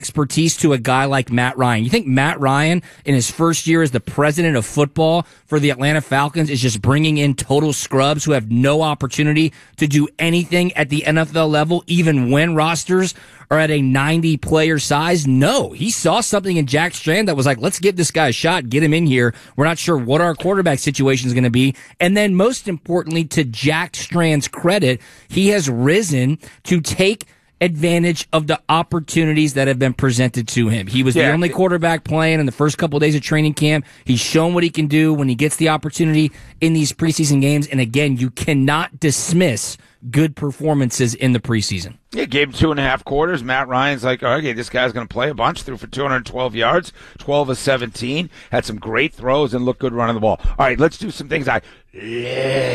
expertise to a guy like Matt Ryan. You think Matt Ryan, in his first year as the president of football for the Atlanta Falcons, is just bringing in total scrubs who have no opportunity to do anything at the NFL level, even when rosters are at a 90-player size? No. He saw something in Jack Strand that was like, let's give this guy a shot, get him in here. We're not sure what our quarterback situation is going to be. And then most importantly, to Jack Strand's credit, he has risen to take advantage of the opportunities that have been presented to him. He was the only quarterback playing in the first couple of days of training camp. He's shown what he can do when he gets the opportunity in these preseason games. And again, you cannot dismiss good performances in the preseason. Yeah, gave him 2.5 quarters. Matt Ryan's like, okay, this guy's going to play a bunch. Threw for 212 yards, 12 of 17. Had some great throws and looked good running the ball. All right, let's do some things